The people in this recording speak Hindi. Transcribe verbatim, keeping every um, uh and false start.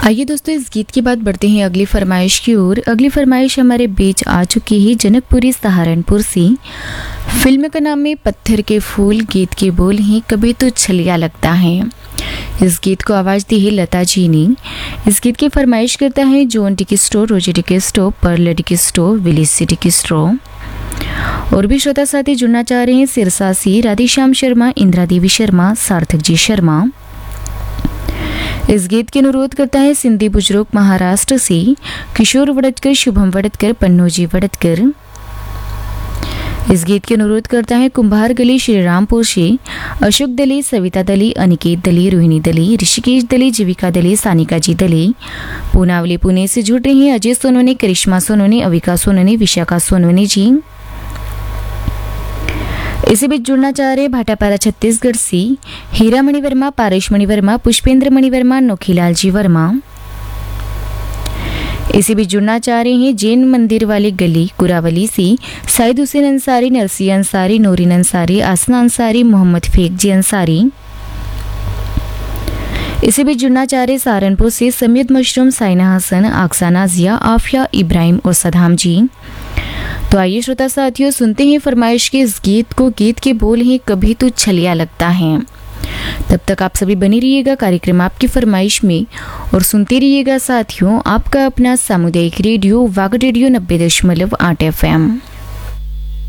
आइए दोस्तों, इस गीत के बाद बढ़ते हैं अगली फरमाइश की ओर। अगली फरमाइश हमारे बीच आ चुकी है जनकपुरी सहारनपुर से। फिल्म का नाम है पत्थर के फूल, गीत के बोल हैं कभी तो छलिया लगता है। इस गीत को आवाज़ दी है लता जी ने। इस गीत की फरमाइश करता है जॉन टिकिस्टो, रोजी टिकिस्टो, पर्ल टिकिस्टो, विलिसी टिकिस्टो। और भी श्रोता साथी जुड़ना चाह रहे हैं सिरसा से राधेश्याम शर्मा, इंदिरा देवी शर्मा, सार्थक जी शर्मा। इस गीत के अनुरोध करता है सिंधी बुजुर्ग महाराष्ट्र से किशोर वड़तकर, शुभम वड़तकर, पन्नूजी वड़तकर। इस गीत के अनुरोध करता है कुंभार गली श्रीरामपुर से अशोक दले, सविता दले, अनिकेत दले, रोहिणी दले, ऋषिकेश दले, जीविका दले, सानिका जी दले। पूनावली पुणे से जुड़ रहे हैं अजय सोनोने, करिश्मा सोनोने, अविका सोनोने, विशाखा सोनोने जी। इसी बीच जुड़ना चाह रहे भाटापारा छत्तीसगढ़ से हीरा मणि वर्मा, पारेश मणि वर्मा, पुष्पेंद्र मणि वर्मा, नोखीलाल जी वर्मा। इसी बीच जुड़ना चाह रहे हैं जैन मंदिर वाली गली कुरावली से साइद हुसैन अंसारी, नरसी अंसारी, नूरिन अंसारी, आसना अंसारी, मोहम्मद फेक जी अंसारी। इसी बीच जुड़ना चाह रहे सहारनपुर से समीद मशरूम, साइना हसन, आक्साना जिया, आफिया इब्राहिम और सदाम जी। तो आइए श्रोता साथियों, सुनते हैं फरमाइश के इस गीत को। गीत के बोल हैं कभी तो छलिया लगता है। तब तक आप सभी बनी रहिएगा कार्यक्रम आपकी फरमाइश में और सुनते रहिएगा साथियों आपका अपना सामुदायिक रेडियो वाग रेडियो नब्बे दशमलव आठ एफ एम।